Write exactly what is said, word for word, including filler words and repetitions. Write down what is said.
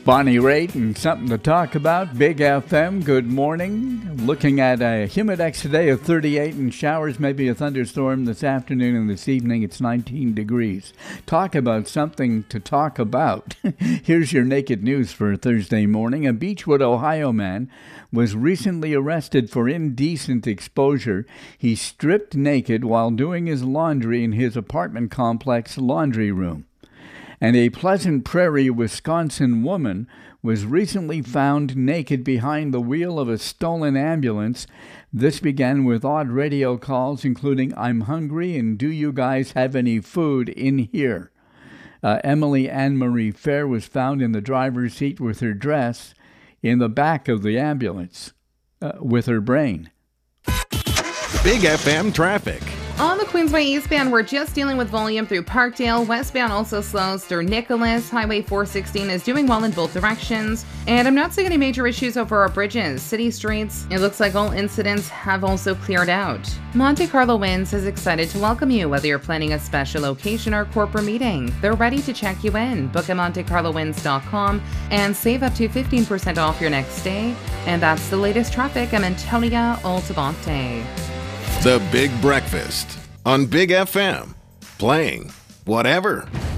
Bonnie Raitt and something to talk about. Big F M, good morning. Looking at a humidex today of thirty-eight and showers, maybe a thunderstorm this afternoon and this evening. It's nineteen degrees. Talk about something to talk about. Here's your naked news for Thursday morning. A Beechwood, Ohio man was recently arrested for indecent exposure. He stripped naked while doing his laundry in his apartment complex laundry room. And a Pleasant Prairie, Wisconsin woman was recently found naked behind the wheel of a stolen ambulance. This began with odd radio calls, including, "I'm hungry, and do you guys have any food in here?" Uh, Emily Ann Marie Fair was found in the driver's seat with her dress in the back of the ambulance uh, with her brain. Big F M traffic. On the Queensway eastbound, we're just dealing with volume through Parkdale. Westbound also slows through Nicholas. Highway four sixteen is doing well in both directions. And I'm not seeing any major issues over our bridges. City streets, it looks like all incidents have also cleared out. Monte Carlo Winds is excited to welcome you, whether you're planning a special occasion or corporate meeting. They're ready to check you in. Book at monte carlo winds dot com and save up to fifteen percent off your next stay. And that's the latest traffic. I'm Antonia Altabonte. The Big Breakfast on Big F M. Playing whatever.